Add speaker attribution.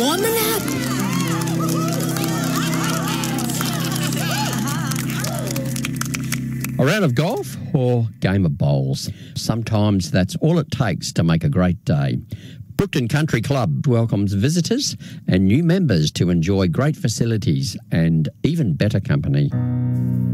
Speaker 1: warming up.
Speaker 2: A round of golf or game of bowls. Sometimes that's all it takes to make a great day. Brookton Country Club welcomes visitors and new members to enjoy great facilities and even better company.